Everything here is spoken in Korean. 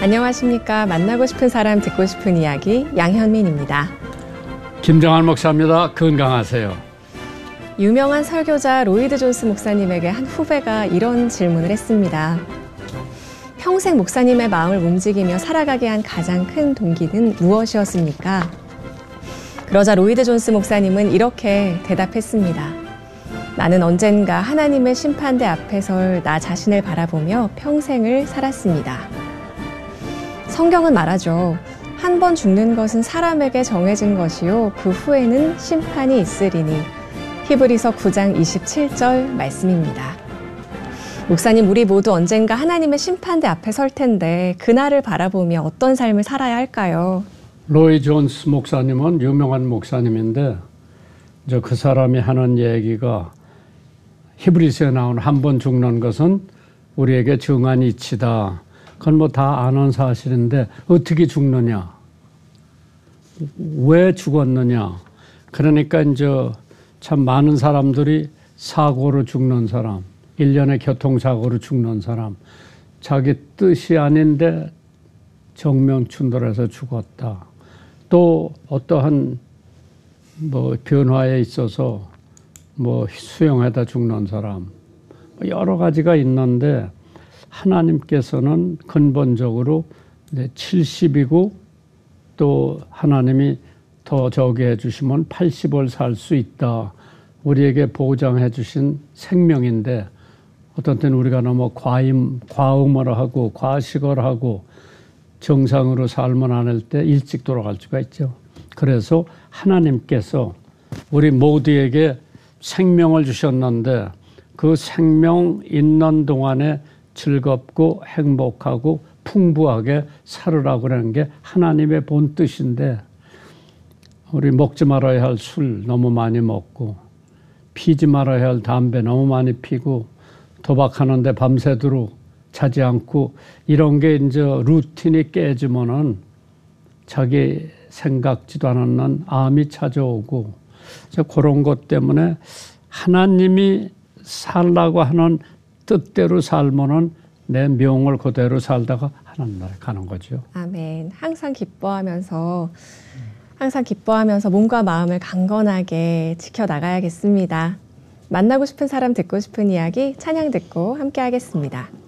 안녕하십니까. 만나고 싶은 사람 듣고 싶은 이야기 양현민입니다. 김정한 목사입니다. 건강하세요. 유명한 설교자 로이드 존스 목사님에게 한 후배가 이런 질문을 했습니다. 평생 목사님의 마음을 움직이며 살아가게 한 가장 큰 동기는 무엇이었습니까? 그러자 로이드 존스 목사님은 이렇게 대답했습니다. 나는 언젠가 하나님의 심판대 앞에 설 나 자신을 바라보며 평생을 살았습니다. 성경은 말하죠. 한 번 죽는 것은 사람에게 정해진 것이요 그 후에는 심판이 있으리니. 히브리서 9장 27절 말씀입니다. 목사님, 우리 모두 언젠가 하나님의 심판대 앞에 설 텐데 그날을 바라보며 어떤 삶을 살아야 할까요? 로이 존스 목사님은 유명한 목사님인데 그 사람이 하는 얘기가 히브리서에 나온 한 번 죽는 것은 우리에게 정한 이치다. 그건 뭐 다 아는 사실인데 어떻게 죽느냐? 왜 죽었느냐? 그러니까 이제 참 많은 사람들이 사고로 죽는 사람, 1년에 교통사고로 죽는 사람, 자기 뜻이 아닌데 정명춘돌해서 죽었다. 또 어떠한 변화에 있어서 수영하다 죽는 사람, 여러 가지가 있는데 하나님께서는 근본적으로 70이고 또 하나님이 더 저기 해주시면 80을 살 수 있다. 우리에게 보장해 주신 생명인데 어떤 때는 우리가 너무 과음을 하고 과식을 하고 정상으로 삶을 안 할 때 일찍 돌아갈 수가 있죠. 그래서 하나님께서 우리 모두에게 생명을 주셨는데 그 생명 있는 동안에 즐겁고 행복하고 풍부하게 살으라고 그러는 게 하나님의 본 뜻인데 우리 먹지 말아야 할 술 너무 많이 먹고 피지 말아야 할 담배 너무 많이 피고 도박하는데 밤새도록 자지 않고 이런 게 이제 루틴이 깨지면은 자기 생각지도 않았는 암이 찾아오고 그런 것 때문에 하나님이 살라고 하는 뜻대로 살면은 내 명을 그대로 살다가 하나님 나라에 가는 거죠. 아멘. 항상 기뻐하면서 몸과 마음을 강건하게 지켜나가야겠습니다. 만나고 싶은 사람 듣고 싶은 이야기 찬양 듣고 함께 하겠습니다.